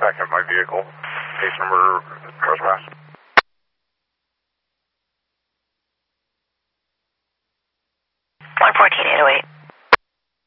back of my vehicle. Case number trespass. 114-808.